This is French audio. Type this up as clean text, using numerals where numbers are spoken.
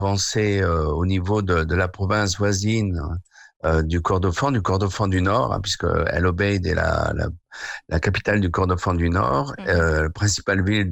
avancé au niveau de la province voisine du Kordofan du Nord, hein, puisque El Obeid est la capitale du Kordofan du Nord, Mhm. principale ville